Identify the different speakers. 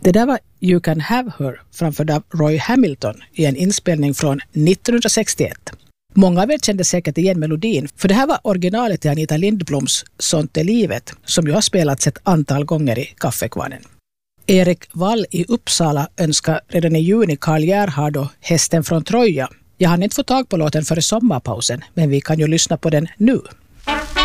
Speaker 1: Det där var You Can Have Her framförd av Roy Hamilton i en inspelning från 1961. Många av er kände säkert igen melodin, för det här var originalet till Anita Lindbloms Sånt är livet, som ju har spelats ett antal gånger i Kaffekvarnen. Erik Wall i Uppsala önskar redan i juni Karl Gerhard och Hästen från Troja. Jag hann inte få tag på låten före sommarpausen, men vi kan ju lyssna på den nu.